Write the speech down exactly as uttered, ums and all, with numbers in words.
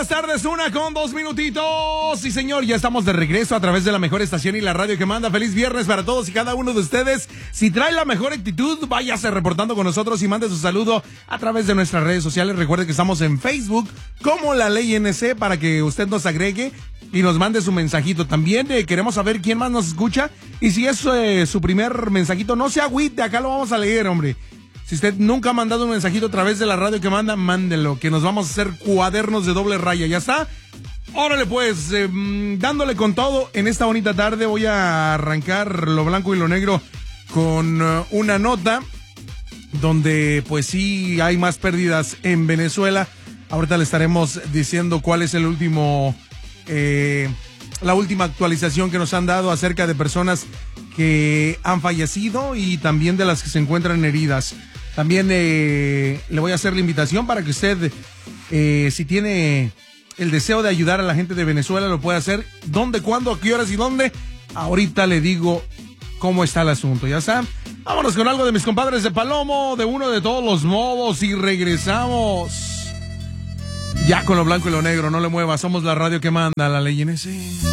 buenas tardes, una con dos minutitos. Sí, señor, ya estamos de regreso a través de la mejor estación y la radio que manda. Feliz viernes para todos y cada uno de ustedes. Si trae la mejor actitud, váyase reportando con nosotros y mande su saludo a través de nuestras redes sociales. Recuerde que estamos en Facebook como La Ley N C para que usted nos agregue y nos mande su mensajito. También eh, queremos saber quién más nos escucha. Y si es eh, su primer mensajito, no se agüite, acá lo vamos a leer, hombre. Si usted nunca ha mandado un mensajito a través de la radio que manda, mándelo, que nos vamos a hacer cuadernos de doble raya. ¿Ya está? Órale pues, eh, dándole con todo en esta bonita tarde, voy a arrancar lo blanco y lo negro con uh, una nota donde pues sí hay más pérdidas en Venezuela. Ahorita le estaremos diciendo cuál es el último, eh, la última actualización que nos han dado acerca de personas que han fallecido y también de las que se encuentran heridas. También eh, le voy a hacer la invitación para que usted, eh, si tiene el deseo de ayudar a la gente de Venezuela, lo puede hacer. ¿Dónde, cuándo, a qué horas y dónde? Ahorita le digo cómo está el asunto, ¿ya está? Vámonos con algo de mis compadres de Palomo, de uno de todos los modos, y regresamos. Ya con lo blanco y lo negro, no le mueva, somos la radio que manda, La Ley N C.